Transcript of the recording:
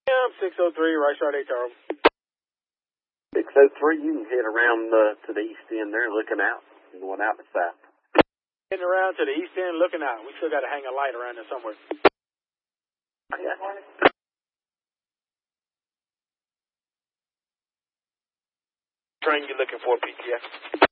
603, right shot 8 Tower. 603, you can head around to the east end there looking out, and going out the south. Heading around to the east end looking out. We still got to hang a light around there somewhere. Yeah. Train you looking for, PTF?